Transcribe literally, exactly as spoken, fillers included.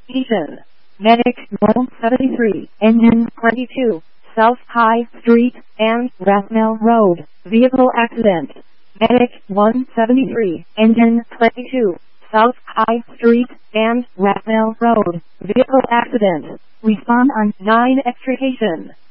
Extrication. Medic one seventy-three, Engine twenty-two, South High Street and Rathmel Road, Vehicle Accident. Medic one seventy-three, Engine twenty-two, South High Street and Rathmel Road, Vehicle Accident. Respond on nine Extrication.